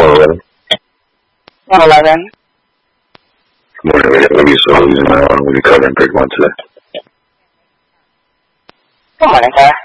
111. 111. Good morning. We have Louise Solis, and we'll be covering Bridge 1 today. Good morning, sir.